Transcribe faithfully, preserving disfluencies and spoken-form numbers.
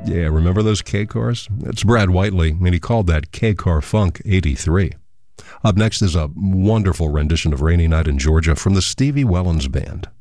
Yeah, remember those K-Cars? It's Brad Whiteley, and he called that K-Car Funk eighty-three. Up next is a wonderful rendition of Rainy Night in Georgia from the Stevie Wellens Band.